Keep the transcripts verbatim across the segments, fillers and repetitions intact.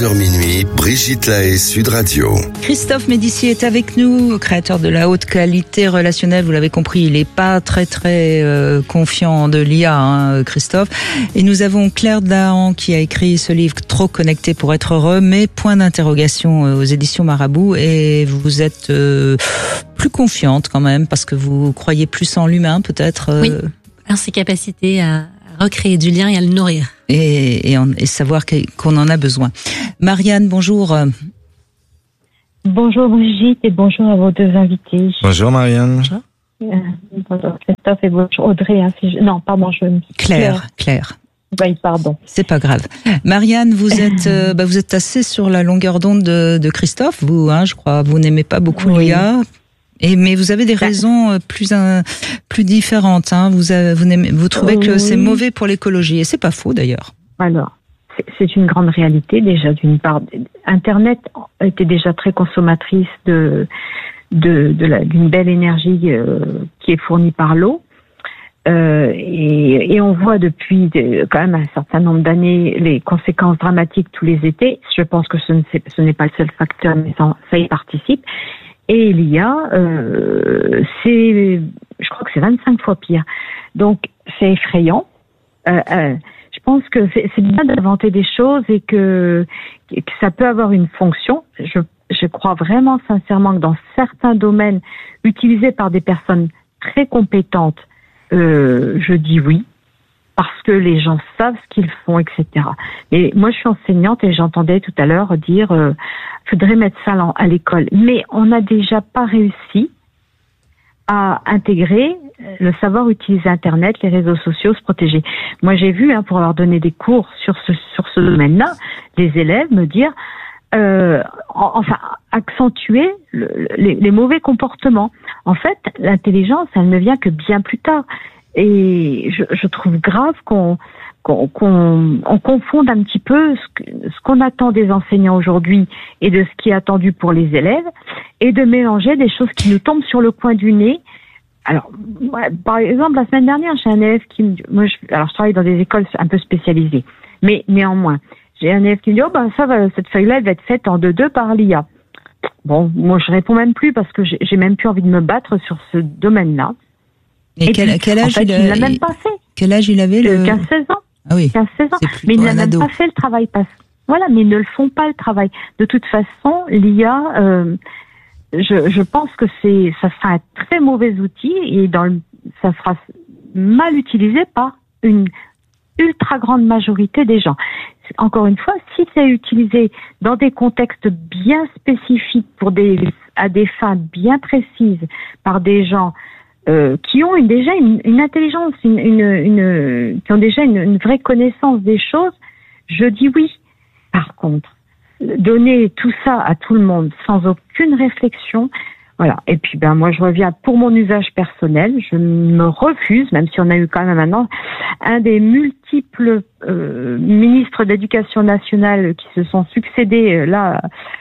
heures minuit, Brigitte Lahaie, Sud Radio. Christophe Médissier est avec nous, créateur de la haute qualité relationnelle. Vous l'avez compris, il n'est pas très très euh, confiant de l'I A, hein, Christophe. Et nous avons Claire Dahan qui a écrit ce livre Trop connecté pour être heureux, mais point d'interrogation aux éditions Marabout. Et vous êtes euh, plus confiante quand même parce que vous croyez plus en l'humain, peut-être. Euh... Oui, en ses capacités à recréer du lien et à le nourrir. Et, et, en, et savoir qu'on en a besoin. Marianne, bonjour. Bonjour Brigitte et bonjour à vos deux invités. Bonjour Marianne. Bonjour, euh, bonjour Christophe et bonjour Audrey. Hein, si je... Non, pardon, je me Claire, Claire. Oui, pardon. C'est pas grave. Marianne, vous êtes, euh, bah, vous êtes assez sur la longueur d'onde de, de Christophe, vous, hein, je crois. Vous n'aimez pas beaucoup oui. l'I A. Et, mais vous avez des raisons plus un, plus différentes. Hein. Vous, avez, vous, n'aimez, vous trouvez que oui. c'est mauvais pour l'écologie. Et c'est pas faux d'ailleurs. Alors, c'est, c'est une grande réalité déjà d'une part. Internet était déjà très consommatrice de, de, de la, d'une belle énergie euh, qui est fournie par l'eau. Euh, et, et on voit depuis de, quand même un certain nombre d'années les conséquences dramatiques tous les étés. Je pense que ce, ne, ce n'est pas le seul facteur, mais ça, ça y participe. Et l'I A, euh, c'est, je crois que c'est vingt-cinq fois pire. Donc, c'est effrayant. Euh, euh, je pense que c'est, c'est bien d'inventer des choses et que, que ça peut avoir une fonction. Je, je crois vraiment sincèrement que dans certains domaines utilisés par des personnes très compétentes, euh, je dis oui. Parce que les gens savent ce qu'ils font, et cetera. Et moi, je suis enseignante et j'entendais tout à l'heure dire euh, faudrait mettre ça à l'école. Mais on n'a déjà pas réussi à intégrer le savoir utiliser Internet, les réseaux sociaux, se protéger. Moi, j'ai vu, hein, pour leur donner des cours sur ce sur ce domaine-là, les élèves me dire, euh, enfin, accentuer le, les, les mauvais comportements. En fait, l'intelligence, elle ne vient que bien plus tard. Et je, je trouve grave qu'on, qu'on, qu'on on confonde un petit peu ce, que, ce qu'on attend des enseignants aujourd'hui et de ce qui est attendu pour les élèves, et de mélanger des choses qui nous tombent sur le coin du nez. Alors, ouais, par exemple, la semaine dernière, j'ai un élève qui me dit, moi, je, alors je travaille dans des écoles un peu spécialisées, mais néanmoins, j'ai un élève qui me dit, oh ben ça va, cette feuille-là, elle va être faite en deux deux par l'I A. Bon, moi, je réponds même plus parce que j'ai, j'ai même plus envie de me battre sur ce domaine-là. Et, et quel, puis, quel âge en fait, il, il l'a même pas fait. Quel âge il avait le... quinze seize ans. Ah oui. quinze seize ans. Mais il n'a même pas fait le travail. Pas... Voilà, mais ils ne le font pas le travail. De toute façon, l'I A, euh, je, je pense que c'est, ça sera un très mauvais outil et dans le, ça sera mal utilisé par une ultra grande majorité des gens. Encore une fois, si c'est utilisé dans des contextes bien spécifiques pour des, à des fins bien précises par des gens Euh, qui ont une, déjà une, une intelligence, une, une, une, qui ont déjà une, une vraie connaissance des choses, je dis oui. Par contre, donner tout ça à tout le monde sans aucune réflexion, voilà. Et puis ben moi je reviens pour mon usage personnel, je me refuse, même si on a eu quand même maintenant un des multiples euh, ministres d'éducation nationale qui se sont succédés euh, là.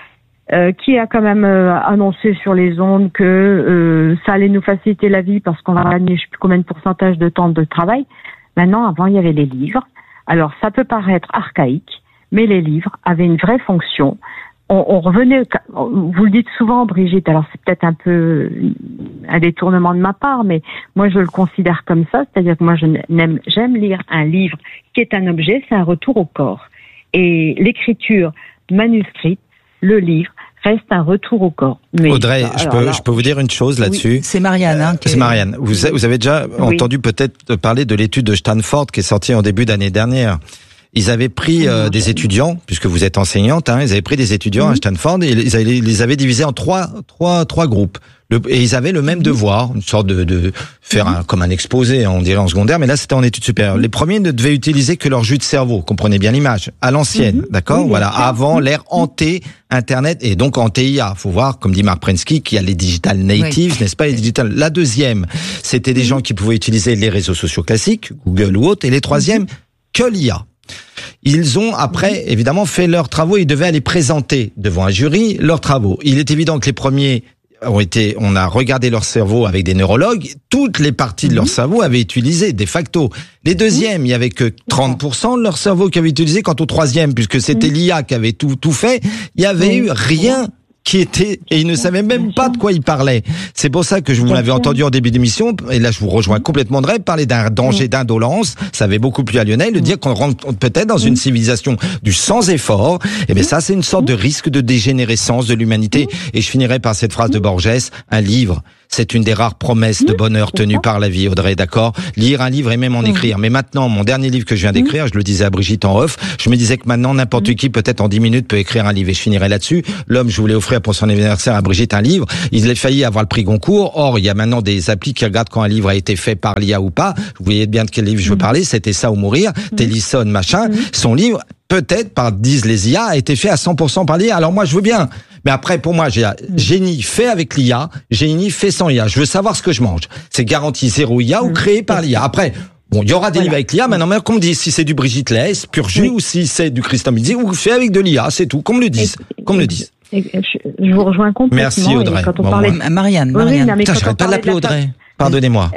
Euh, qui a quand même euh, annoncé sur les ondes que euh, ça allait nous faciliter la vie parce qu'on va gagner je sais plus combien de pourcentage de temps de travail. Maintenant, avant, il y avait les livres. Alors, ça peut paraître archaïque, mais les livres avaient une vraie fonction. On, on revenait, vous le dites souvent, Brigitte, alors c'est peut-être un peu un détournement de ma part, mais moi je le considère comme ça, c'est-à-dire que moi je n'aime, j'aime lire un livre qui est un objet, c'est un retour au corps. Et l'écriture manuscrite, le livre, reste un retour au corps. Mais, Audrey, alors, je, peux, alors, je peux vous dire une chose là-dessus. Oui, c'est Marianne. Hein, euh, c'est Marianne. Vous, vous avez déjà oui. entendu peut-être parler de l'étude de Stanford qui est sortie en début d'année dernière. Ils avaient pris euh, des étudiants, puisque vous êtes enseignante, hein, ils avaient pris des étudiants mmh. à Stanford et ils avaient, les avaient divisés en trois, trois, trois groupes. Le, et ils avaient le même devoir, une sorte de, de faire un, comme un exposé, on dirait en secondaire, mais là c'était en études supérieures. Les premiers ne devaient utiliser que leur jus de cerveau, comprenez bien l'image, à l'ancienne, mmh. d'accord, oui, voilà, avant l'ère anté Internet et donc anté I A. Faut voir, comme dit Mark Prensky, qu'il y a les digital natives, oui. n'est-ce pas, les digital. La deuxième, c'était des mmh. gens qui pouvaient utiliser les réseaux sociaux classiques, Google ou autres, et les troisièmes, mmh. que l'I A. Ils ont après, évidemment, fait leurs travaux. Ils devaient aller présenter devant un jury leurs travaux. Il est évident que les premiers ont été, on a regardé leur cerveau avec des neurologues, toutes les parties de leur cerveau avaient utilisé de facto. Les deuxièmes, il y avait que trente pour cent de leur cerveau qui avait utilisé, quant au troisième, puisque c'était l'I A qui avait tout, tout fait, il y avait eu rien qui était, et ils ne savaient même pas de quoi ils parlaient. C'est pour ça que je vous l'avais entendu en début d'émission, et là je vous rejoins complètement, Audrey, parler d'un danger d'indolence, ça avait beaucoup plu à Lionel, de dire qu'on rentre peut-être dans une civilisation du sans effort, et bien ça c'est une sorte de risque de dégénérescence de l'humanité, et je finirai par cette phrase de Borges, un livre, c'est une des rares promesses de bonheur tenues par la vie, Audrey, d'accord? Lire un livre et même en écrire. Mais maintenant, mon dernier livre que je viens d'écrire, je le disais à Brigitte en off, je me disais que maintenant, n'importe qui, peut-être en dix minutes, peut écrire un livre. Et je finirai là-dessus. L'homme, je voulais offrir pour son anniversaire à Brigitte un livre. Il a failli avoir le prix Goncourt. Or, il y a maintenant des applis qui regardent quand un livre a été fait par l'I A ou pas. Vous voyez bien de quel livre je veux parler. C'était Ça ou mourir. Tennyson, machin. Son livre, peut-être, par disent les I A, a été fait à cent pour cent par l'I A. Alors moi, je veux bien. Mais après, pour moi, j'ai génie fait avec l'I A, génie fait sans I A. Je veux savoir ce que je mange. C'est garanti zéro I A ou créé par l'I A. Après, bon, il y aura des voilà. livres avec l'I A. Maintenant, maintenant qu'on me dise si c'est du Brigitte Lahaie, pur jus, oui. ou si c'est du Christophe Midi, ou fait avec de l'I A, c'est tout. Qu'on me le dise. Qu'on me le dise. Je vous rejoins complètement. Merci Audrey. Quand on bon, parlait... Marianne, Marianne. Oui, non, Putain, j'arrête pas de l'appeler Audrey. Pardonnez-moi.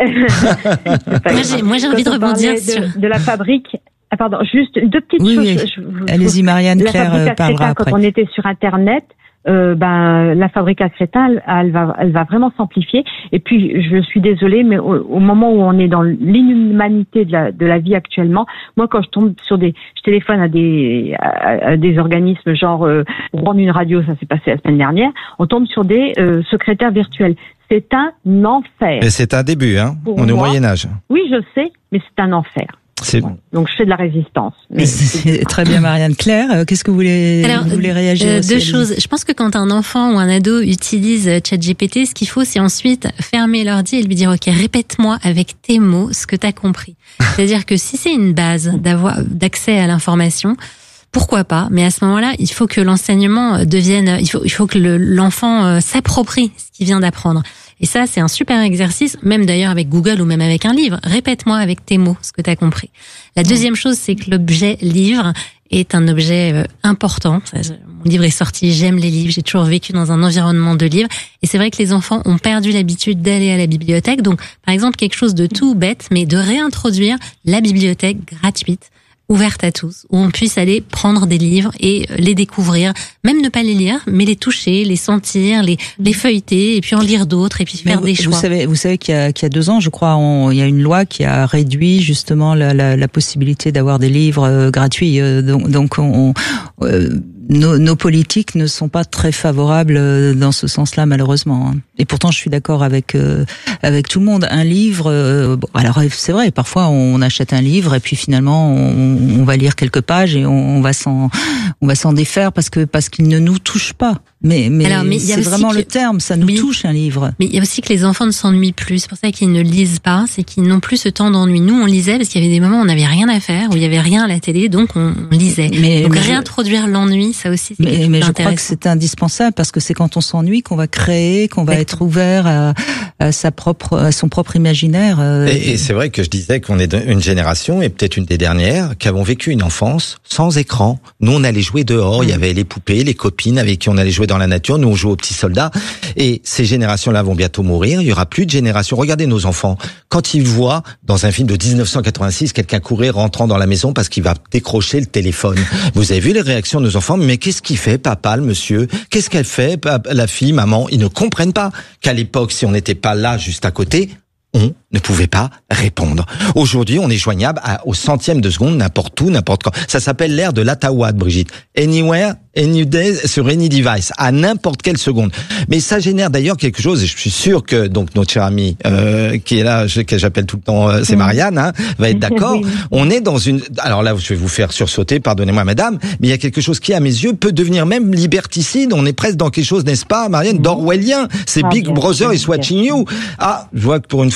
moi, j'ai, moi, j'ai envie de rebondir sur... De, de la fabrique... Ah, pardon, juste deux petites oui, choses. Oui. Je, je, Allez-y, Marianne, la Claire fabrique parlera après. Quand on était sur Internet, euh, ben, la fabrique à crétin, elle, elle va, elle va vraiment s'amplifier. Et puis, je suis désolée, mais au, au moment où on est dans l'inhumanité de la, de la vie actuellement, moi, quand je tombe sur des, je téléphone à des, à, à des organismes genre, euh, rendre une radio, ça s'est passé la semaine dernière, on tombe sur des euh, secrétaires virtuels. C'est un enfer. Et c'est un début, hein. Pour on est moi, au Moyen-Âge. Oui, je sais, mais c'est un enfer. C'est... Donc je fais de la résistance. Mais c'est très bien, Marianne. Claire, qu'est-ce que vous voulez, Alors, vous voulez réagir euh, aussi, Deux Alice. choses. Je pense que quand un enfant ou un ado utilise ChatGPT, ce qu'il faut, c'est ensuite fermer l'ordi et lui dire, ok, répète-moi avec tes mots ce que tu as compris. C'est-à-dire que si c'est une base d'avoir d'accès à l'information, pourquoi pas? Mais à ce moment-là, il faut que l'enseignement devienne, il faut, il faut que le, l'enfant s'approprie ce qu'il vient d'apprendre. Et ça, c'est un super exercice, même d'ailleurs avec Google ou même avec un livre. Répète-moi avec tes mots ce que tu as compris. La deuxième chose, c'est que l'objet livre est un objet important. Mon livre est sorti, j'aime les livres, j'ai toujours vécu dans un environnement de livres. Et c'est vrai que les enfants ont perdu l'habitude d'aller à la bibliothèque. Donc, par exemple, quelque chose de tout bête, mais de réintroduire la bibliothèque gratuite, ouverte à tous, où on puisse aller prendre des livres et les découvrir, même ne pas les lire, mais les toucher, les sentir, les, les feuilleter, et puis en lire d'autres, et puis faire vous, des choix. Vous savez, vous savez qu'il y a, qu'il y a deux ans, je crois, on, il y a une loi qui a réduit justement la, la, la possibilité d'avoir des livres euh, gratuits. Euh, donc, donc on, euh, nos, nos politiques ne sont pas très favorables euh, dans ce sens-là, malheureusement. Hein. Et pourtant, je suis d'accord avec euh, avec tout le monde. Un livre, euh, bon, alors c'est vrai, parfois on achète un livre et puis finalement on, on va lire quelques pages et on, on va s'en on va s'en défaire parce que parce qu'il ne nous touche pas. Mais mais, alors, mais c'est vraiment que... le terme, ça nous oui. touche un livre. Mais il y a aussi que les enfants ne s'ennuient plus. C'est pour ça qu'ils ne lisent pas, c'est qu'ils n'ont plus ce temps d'ennui. Nous, on lisait parce qu'il y avait des moments où on n'avait rien à faire, où il y avait rien à la télé, donc on, on lisait. Mais, donc mais réintroduire je... l'ennui, ça aussi, c'est mais, mais je crois que c'est indispensable parce que c'est quand on s'ennuie qu'on va créer, qu'on va être ouvert à, à sa propre, à son propre imaginaire. Et, et c'est vrai que je disais qu'on est une génération et peut-être une des dernières qui avons vécu une enfance sans écran. Nous, on allait jouer dehors. Mmh. Il y avait les poupées, les copines avec qui on allait jouer dans la nature. Nous, on jouait aux petits soldats. Et ces générations-là vont bientôt mourir. Il y aura plus de générations. Regardez nos enfants. Quand ils voient dans un film de dix-neuf cent quatre-vingt-six quelqu'un courir rentrant dans la maison parce qu'il va décrocher le téléphone. Vous avez vu les réactions de nos enfants? Mais qu'est-ce qu'il fait, papa, le monsieur? Qu'est-ce qu'elle fait, la fille, maman? Ils ne comprennent pas qu'à l'époque, si on n'était pas là, juste à côté, on ne pouvait pas répondre. Aujourd'hui, on est joignable à, au centième de seconde, n'importe où, n'importe quand. Ça s'appelle l'ère de l'Atawad, Brigitte. Anywhere, any day, sur any device, à n'importe quelle seconde. Mais ça génère d'ailleurs quelque chose, et je suis sûr que donc notre chère amie euh, qui est là, que j'appelle tout le temps, euh, c'est Marianne, hein, va être d'accord. Oui. On est dans une... Alors là, je vais vous faire sursauter, pardonnez-moi madame, mais il y a quelque chose qui, à mes yeux, peut devenir même liberticide. On est presque dans quelque chose, n'est-ce pas, Marianne, d'orwellien. C'est ah, Big Brother is watching you. Ah, je vois que pour une fois, vous êtes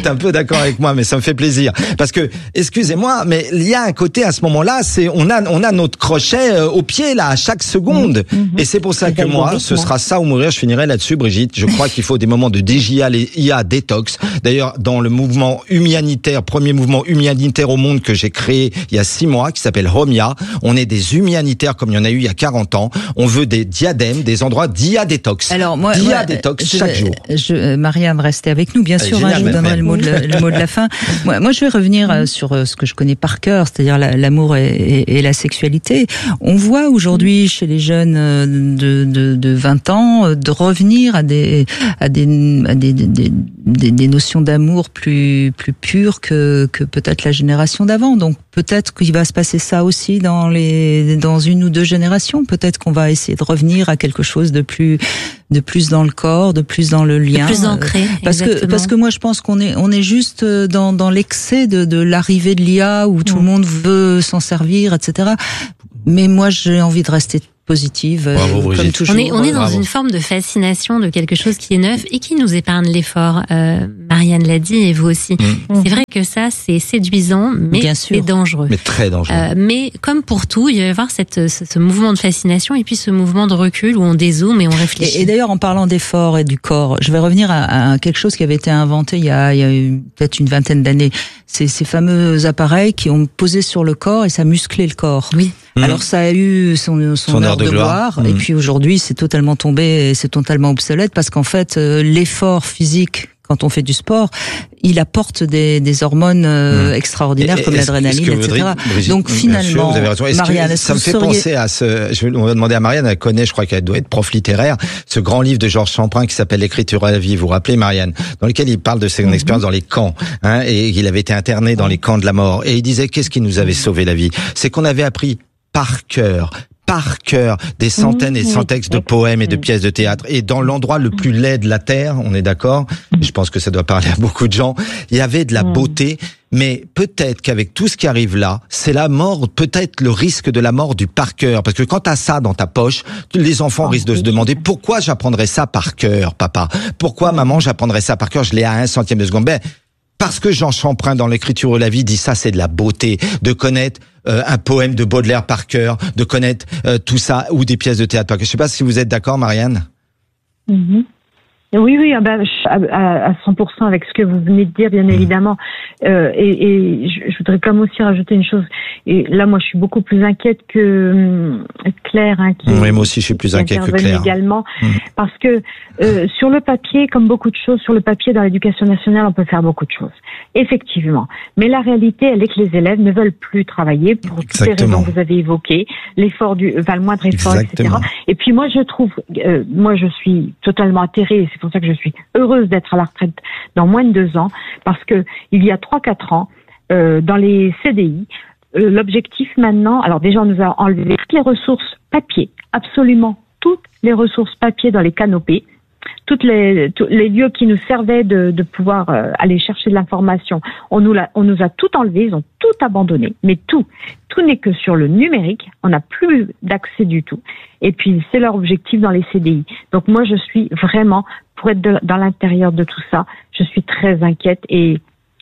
un peu d'accord avec moi, mais ça me fait plaisir. Parce que, excusez-moi, mais il y a un côté à ce moment-là, c'est on a on a notre crochet euh, au pied là à chaque seconde. Mm-hmm. Et c'est pour ça que moi, ce sera ça ou mourir. Je finirai là-dessus, Brigitte. Je crois qu'il faut des moments de D J A, les I A détox. D'ailleurs, dans le mouvement humanitaire, premier mouvement humanitaire au monde que j'ai créé il y a six mois, qui s'appelle Homia, on est des humanitaires comme il y en a eu il y a quarante ans. On veut des diadèmes, des endroits d'I A détox. Alors moi, d'I A moi, détox je, chaque jour. Je, Marianne, restez avec nous, bien sûr. Génial, hein, je vous donnerai le mot, de, le mot de la fin. Moi, moi, je vais revenir sur ce que je connais par cœur, c'est-à-dire l'amour et, et, et la sexualité. On voit aujourd'hui chez les jeunes de, de, de vingt ans de revenir à des à des à des, des, des, des notions d'amour plus plus pures que que peut-être la génération d'avant. Donc peut-être qu'il va se passer ça aussi dans les dans une ou deux générations. Peut-être qu'on va essayer de revenir à quelque chose de plus de plus dans le corps, de plus dans le lien, de plus ancré. Parce exactement. que parce que moi je pense qu'on est on est juste dans dans l'excès de de l'arrivée de l'I A où tout mmh. le monde veut s'en servir, et cetera. Mais moi j'ai envie de rester positive, Bravo, comme toujours. On est, on est dans Bravo. une forme de fascination de quelque chose qui est neuf et qui nous épargne l'effort. Euh, Marianne l'a dit et vous aussi. Mmh. C'est vrai que ça, c'est séduisant, mais c'est dangereux. Mais très dangereux. Euh, mais comme pour tout, il va y avoir cette, ce, ce mouvement de fascination et puis ce mouvement de recul où on dézoome et on réfléchit. Et, et d'ailleurs, en parlant d'effort et du corps, je vais revenir à, à quelque chose qui avait été inventé il y a, il y a peut-être une vingtaine d'années. C'est ces fameux appareils qui ont posé sur le corps et ça musclait le corps. Oui. Mmh. Alors ça a eu son, son, son heure de, de gloire, gloire mmh. et puis aujourd'hui c'est totalement tombé et c'est totalement obsolète parce qu'en fait euh, l'effort physique quand on fait du sport, il apporte des, des hormones euh, mmh. extraordinaires et, comme l'adrénaline, et cetera. Brigitte, donc finalement, sûr, vous avez raison. Marianne, que ça me fait seriez... penser à ce. Je vais, on va demander à Marianne, elle connaît, je crois qu'elle doit être prof littéraire, ce grand livre de Georges Champrin qui s'appelle L'écriture à la vie. Vous vous rappelez, Marianne, dans lequel il parle de son mmh. expérience dans les camps, hein, et il avait été interné dans les camps de la mort. Et il disait qu'est-ce qui nous avait sauvé la vie, c'est qu'on avait appris par cœur. par cœur des centaines et centaines de poèmes et de pièces de théâtre. Et dans l'endroit le plus laid de la terre, on est d'accord, je pense que ça doit parler à beaucoup de gens, il y avait de la beauté, mais peut-être qu'avec tout ce qui arrive là, c'est la mort, peut-être le risque de la mort du par cœur. Parce que quand t'as ça dans ta poche, les enfants risquent de se demander pourquoi j'apprendrais ça par cœur, papa? Pourquoi, maman, j'apprendrais ça par cœur? Je l'ai à un centième de seconde. Ben, parce que Jean Champrin, dans l'écriture de la vie, dit ça, c'est de la beauté, de connaître euh, un poème de Baudelaire par cœur, de connaître euh, tout ça, ou des pièces de théâtre par cœur. Je sais pas si vous êtes d'accord, Marianne. Mm-hmm. Oui, oui, ah ben, à, à cent pour cent avec ce que vous venez de dire, bien mmh. évidemment. Euh, et, et je, je voudrais comme aussi rajouter une chose. Et là, moi, je suis beaucoup plus inquiète que hum, Claire. Hein, qui, oui, moi aussi, je suis plus inquiète que Claire. Également, mmh. parce que euh, sur le papier, comme beaucoup de choses, sur le papier, dans l'éducation nationale, on peut faire beaucoup de choses. Effectivement. Mais la réalité, elle est que les élèves ne veulent plus travailler pour Exactement. toutes les raisons que vous avez évoquées, l'effort du, enfin, le moindre effort, Exactement. et cetera. Et puis moi, je trouve, euh, moi, je suis totalement atterrée. C'est pour ça que je suis heureuse d'être à la retraite dans moins de deux ans, parce que il y a trois, quatre ans, euh, dans les C D I, euh, l'objectif maintenant, alors déjà on nous a enlevé toutes les ressources papier, absolument toutes les ressources papier dans les canopées, toutes les, tous les lieux qui nous servaient de, de pouvoir euh, aller chercher de l'information, on nous, l'a, on nous a tout enlevé, ils ont tout abandonné, mais tout. Tout n'est que sur le numérique, on n'a plus d'accès du tout. Et puis, c'est leur objectif dans les C D I. Donc moi, je suis vraiment, pour être de, dans l'intérieur de tout ça, je suis très inquiète et,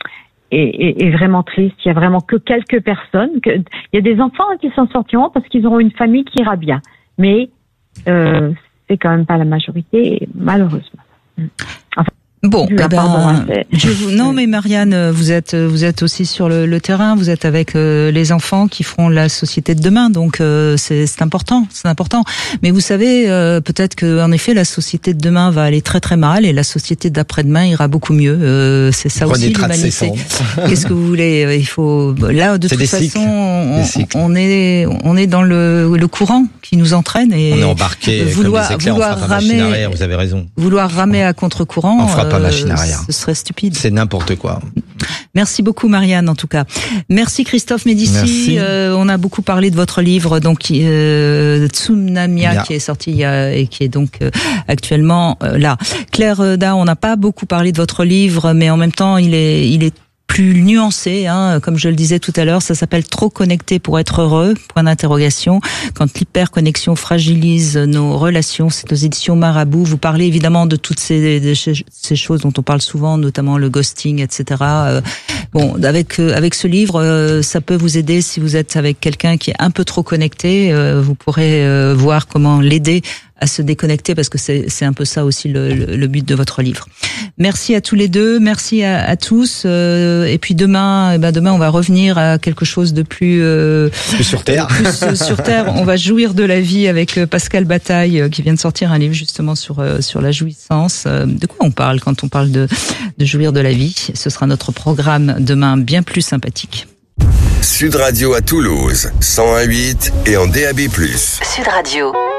et, et, et vraiment triste. Il y a vraiment que quelques personnes. Que, il y a des enfants qui s'en sortiront parce qu'ils auront une famille qui ira bien. Mais euh, c'est quand même pas la majorité, malheureusement. Enfin, Bon, eh ben, je vous, non mais Marianne, vous êtes vous êtes aussi sur le, le terrain, vous êtes avec euh, les enfants qui feront la société de demain, donc euh, c'est c'est important, c'est important. Mais vous savez, euh, peut-être que en effet la société de demain va aller très très mal et la société d'après-demain ira beaucoup mieux. Euh, c'est ça Prenez aussi l'humanité. Qu'est-ce que vous voulez? Il faut là de c'est toute façon, on, on est on est dans le le courant qui nous entraîne et on est embarqué. Vouloir comme éclairs, vouloir ramer, arrière, vous avez raison. Vouloir ramer à contre-courant. Pas machine arrière. Ce serait stupide. C'est n'importe quoi. Merci beaucoup Marianne en tout cas. Merci Christophe Médicis. Euh, on a beaucoup parlé de votre livre donc euh, Tsunamia Bien. qui est sorti il y a, et qui est donc euh, actuellement euh, là. Claire Da, on n'a pas beaucoup parlé de votre livre mais en même temps il est il est plus nuancé, hein, comme je le disais tout à l'heure, ça s'appelle Trop connecté pour être heureux, point d'interrogation. Quand l'hyperconnexion fragilise nos relations, c'est aux éditions Marabout. Vous parlez évidemment de toutes ces, de ces choses dont on parle souvent, notamment le ghosting, et cetera. Euh, bon, avec euh, avec ce livre, euh, ça peut vous aider si vous êtes avec quelqu'un qui est un peu trop connecté. Euh, vous pourrez euh, voir comment l'aider à se déconnecter, parce que c'est c'est un peu ça aussi le, le, le but de votre livre. Merci à tous les deux, merci à, à tous. Euh, et puis demain, eh ben demain on va revenir à quelque chose de plus, euh, plus sur terre. Plus euh, sur terre. On va jouir de la vie avec Pascal Bataille, euh, qui vient de sortir un livre justement sur euh, sur la jouissance. Euh, de quoi on parle quand on parle de de jouir de la vie? Ce sera notre programme demain, bien plus sympathique. Sud Radio à Toulouse, cent un virgule huit et en D A B plus. Sud Radio.